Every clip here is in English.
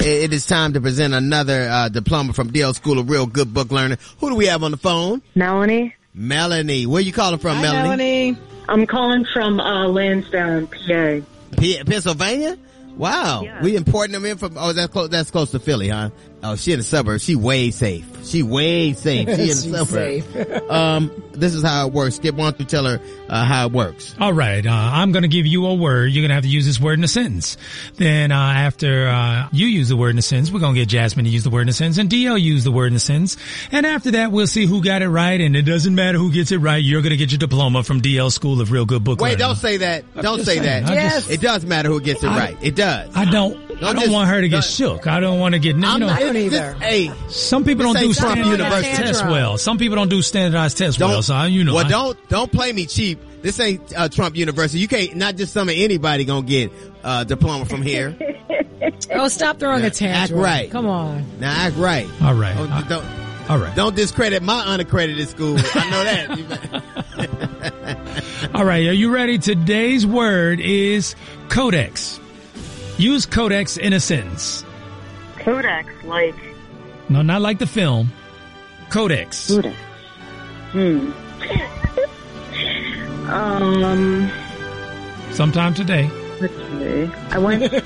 it is time to present another diploma from DL School of Real Good Book Learning. Who do we have on the phone? Melanie. Melanie. Where you calling from, Hi, Melanie? I'm calling from Lansdowne, PA. Pennsylvania? Wow. Yeah. We importing them in from, that's close to Philly, huh? Oh, she in the suburbs. She way safe. She in the suburbs. This is how it works. Skip, why don't you tell her how it works? All right. I'm going to give you a word. You're going to have to use this word in a sentence. Then after you use the word in a sentence, we're going to get Jasmine to use the word in a sentence, and DL use the word in a sentence. And after that, we'll see who got it right. And it doesn't matter who gets it right. You're going to get your diploma from DL School of Real Good Book Learning. Wait, don't say that. Don't say that. Yes. It does matter who gets it right. It does. I don't want her to get shook. I don't want to get, I don't either. Hey, some people don't do Trump standardized University. tests well. Some people don't do standardized tests well. So, don't play me cheap. This ain't Trump University. You can't, not just some of anybody gonna get diploma from here. Oh, stop throwing a tantrum. Act right. Come on. Now act right. All right. All right. Don't discredit my unaccredited school. I know that. All right. Are you ready? Today's word is codex. Use codex in a sentence. Codex, like... No, not like the film. Codex. Codex. Sometime today. Let's see. I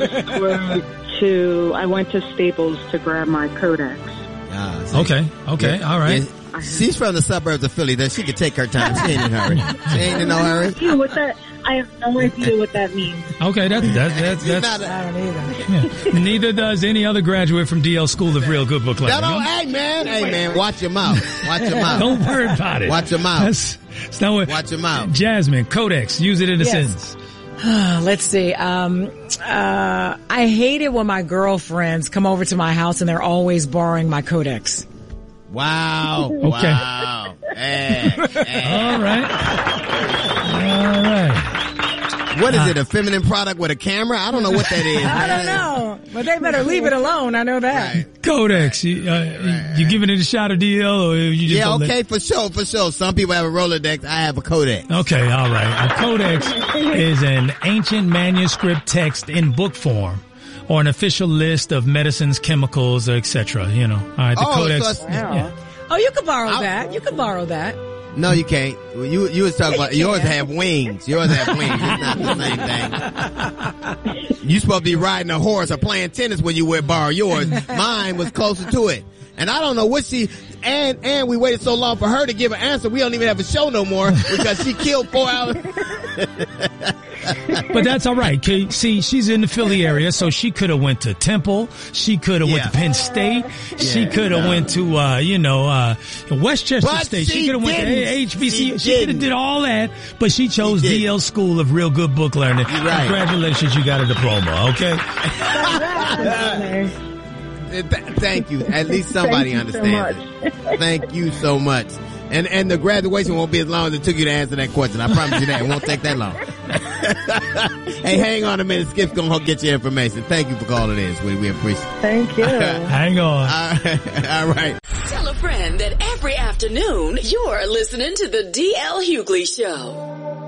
went to Staples to grab my Codex. Okay. Yeah. All right. Yeah, she's from the suburbs of Philly. That she could take her time. She ain't in a hurry. She ain't in no hurry. What's that? I have no idea what that means. Okay, that's I don't either. Yeah. Neither does any other graduate from DL School of Real Good Book Learning. Hey man, watch your mouth. Watch your mouth. Don't worry about it. Watch your mouth. That's not what. Watch your mouth. Jasmine, codex. Use it in a sentence. Let's see. I hate it when my girlfriends come over to my house and they're always borrowing my Codex. Wow. Okay. Wow. All right. What is it? A feminine product with a camera? I don't know what that is. I don't know, but they better leave it alone. I know that. Right. Codex. You giving it a shot of DL, or you just okay, for sure. Some people have a Rolodex. I have a Codex. Okay, all right. A codex is an ancient manuscript text in book form, or an official list of medicines, chemicals, etc. All right. The codex. Oh, you could borrow that. You could borrow that. No, you can't. You was talking about yours have wings. Yours have wings. It's not the same thing. You supposed to be riding a horse or playing tennis when you would borrow yours. Mine was closer to it. And I don't know what and we waited so long for her to give an answer. We don't even have a show no more because she killed 4 hours. But that's all right. See, she's in the Philly area, so she could have went to Temple. She could have went to Penn State. She could have went to, Westchester State. She could have went to HBCU. She could have did all that, but she chose DL School of Real Good Book Learning. Right. Congratulations, you got a diploma, okay? Thank you. At least somebody understands it. Thank you so much. And the graduation won't be as long as it took you to answer that question. I promise you that. It won't take that long. Hey, hang on a minute. Skip's going to get your information. Thank you for calling in, sweetie. We appreciate it. Thank you. Hang on. All right. Tell a friend that every afternoon you're listening to the DL Hughley Show.